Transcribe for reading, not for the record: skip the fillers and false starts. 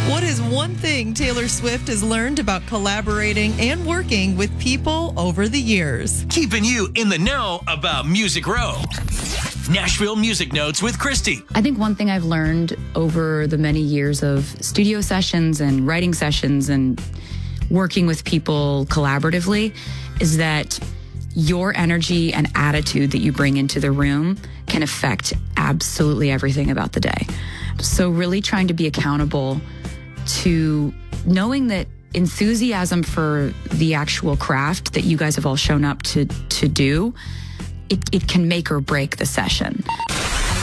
What is one thing Taylor Swift has learned about collaborating and working with people over the years? Keeping you in the know about Music Row. Nashville Music Notes with Christy. I think one thing I've learned over the many years of studio sessions and writing sessions and working with people collaboratively is that your energy and attitude that you bring into the room can affect absolutely everything about the day. So really trying to be accountable to knowing that enthusiasm for the actual craft that you guys have all shown up to do, it can make or break the session.